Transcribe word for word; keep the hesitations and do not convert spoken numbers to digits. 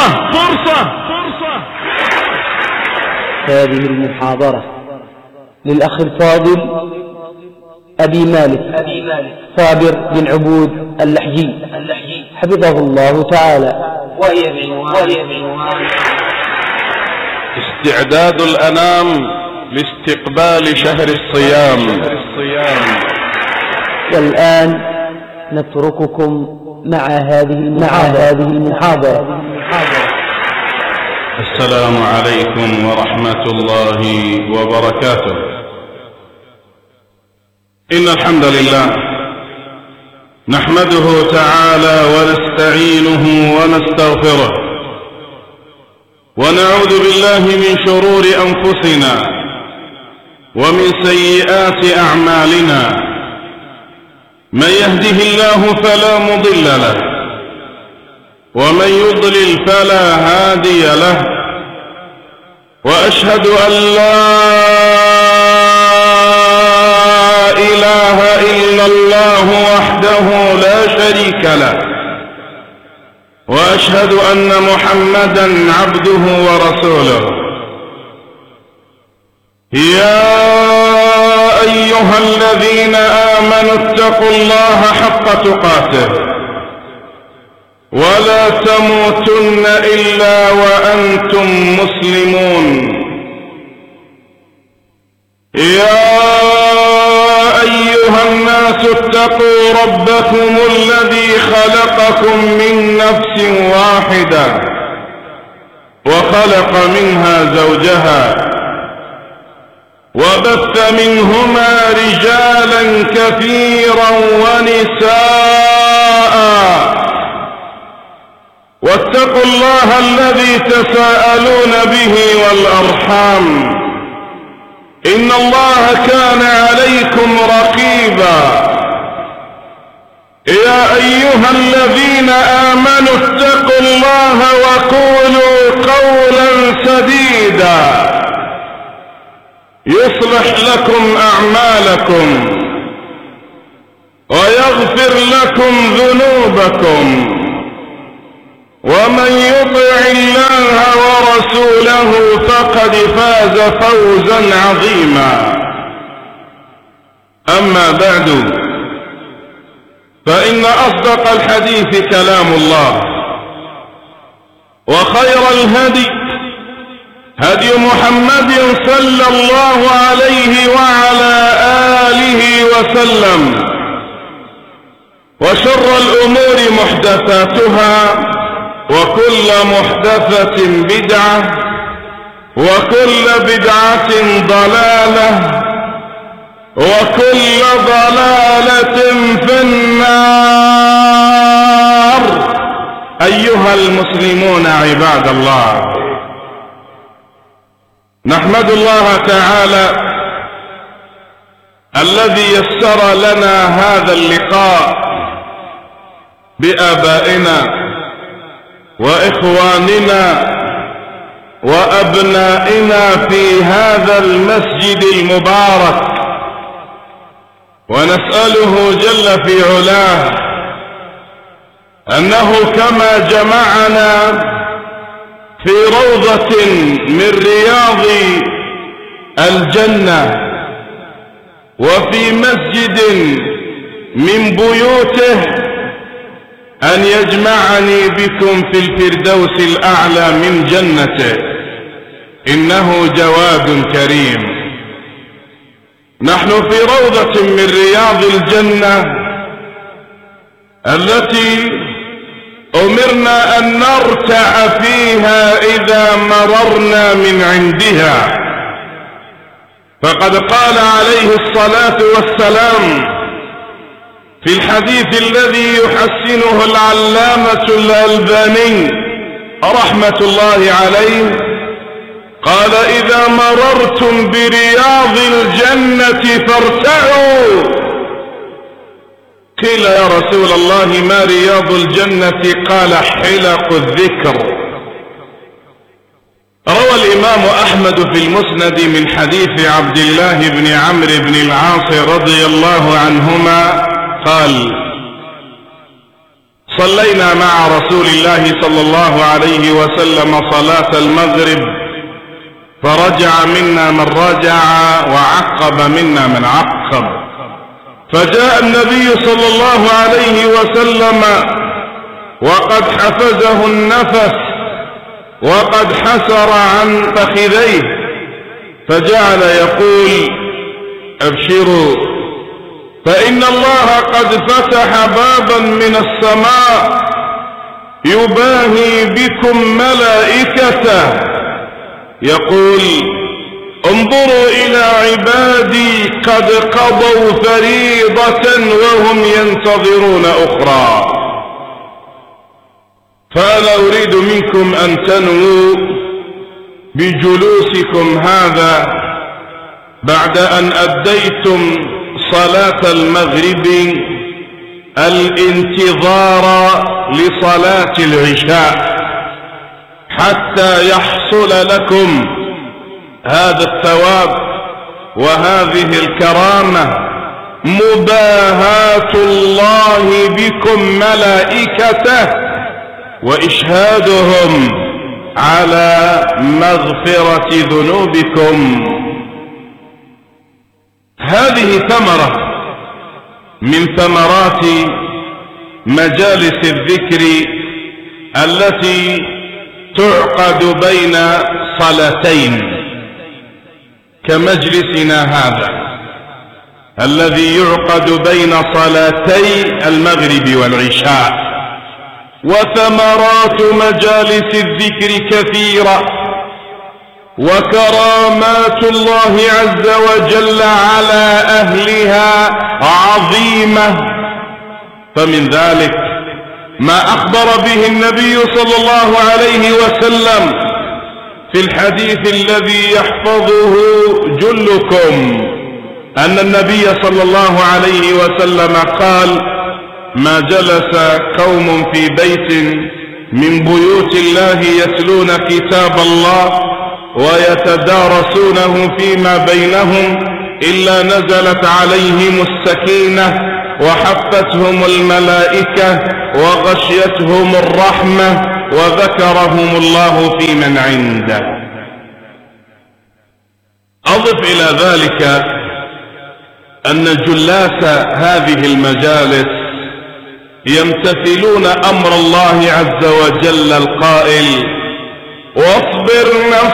فرصة فرصة فرصة. هذه المحاضرة للأخ الفاضل أبي مالك صابر بن عبود اللحجي حفظه الله تعالى، وهي بعنوان استعداد الأنام لاستقبال شهر الصيام. والآن نترككم مع هذه مع هذه المحاضرة. السلام عليكم ورحمة الله وبركاته. إن الحمد لله نحمده تعالى ونستعينه ونستغفره، ونعوذ بالله من شرور أنفسنا ومن سيئات أعمالنا. من يهده الله فلا مضل له، ومن يضلل فلا هادي له، وأشهد أن لا إله إلا الله وحده لا شريك له، وأشهد أن محمدا عبده ورسوله. يا أيها الذين آمنوا اتقوا الله حق تقاته ولا تموتن إلا وأنتم مسلمون. يا أيها الناس اتقوا ربكم الذي خلقكم من نفس واحدة وخلق منها زوجها وبث منهما رجالا كثيرا ونساء، واتقوا الله الذي تساءلون به والأرحام، إن الله كان عليكم رقيبا. يا أيها الذين آمنوا اتقوا الله وقولوا قولا سديدا يصلح لكم أعمالكم ويغفر لكم ذنوبكم، ومن يطع الله ورسوله فقد فاز فوزا عظيما. أما بعد، فإن أصدق الحديث كلام الله، وخير الهدي هدي محمد صلى الله عليه وعلى آله وسلم، وشر الأمور محدثاتها، وكل محدثة بدعة، وكل بدعة ضلالة، وكل ضلالة في النار. أيها المسلمون عباد الله، نحمد الله تعالى الذي يسر لنا هذا اللقاء بآبائنا وإخواننا وأبنائنا في هذا المسجد المبارك، ونسأله جل في علاه أنه كما جمعنا في روضة من رياض الجنة وفي مسجد من بيوته، أن يجمعني بكم في الفردوس الأعلى من جنته، إنه جواد كريم. نحن في روضة من رياض الجنة التي أمرنا أن نرتع فيها إذا مررنا من عندها، فقد قال عليه الصلاة والسلام في الحديث الذي يحسنه العلامة الألباني رحمة الله عليه، قال: إذا مررتم برياض الجنة فارتعوا. قيل: يا رسول الله ما رياض الجنة؟ قال: حلق الذكر. روى الإمام أحمد في المسند من حديث عبد الله بن عمرو بن العاص رضي الله عنهما قال: صلينا مع رسول الله صلى الله عليه وسلم صلاة المغرب، فرجع منا من رجع وعقب منا من عقب، فجاء النبي صلى الله عليه وسلم وقد حفزه النفس وقد حسر عن فخذيه، فجعل يقول: ابشروا فإن الله قد فتح بابا من السماء يباهي بكم ملائكته، يقول: انظروا إلى عبادي قد قضوا فريضة وهم ينتظرون أخرى، فأنا أريد منكم أن تنووا بجلوسكم هذا بعد أن أديتم صلاة المغرب الانتظار لصلاة العشاء حتى يحصل لكم هذا الثواب وهذه الكرامة، مباهاة الله بكم ملائكته وإشهادهم على مغفرة ذنوبكم. هذه ثمرة من ثمرات مجالس الذكر التي تعقد بين صلاتين كمجلسنا هذا الذي يعقد بين صلاتي المغرب والعشاء. وثمرات مجالس الذكر كثيرة، وكرامات الله عز وجل على أهلها عظيمة، فمن ذلك ما أخبر به النبي صلى الله عليه وسلم في الحديث الذي يحفظه جلكم، أن النبي صلى الله عليه وسلم قال: ما جلس قوم في بيت من بيوت الله يتلون كتاب الله ويتدارسونه فيما بينهم إلا نزلت عليهم السكينة وحفتهم الملائكة وغشيتهم الرحمة وذكرهم الله في من عنده. أضف إلى ذلك أن جلاس هذه المجالس يمتثلون أمر الله عز وجل القائل: واصبر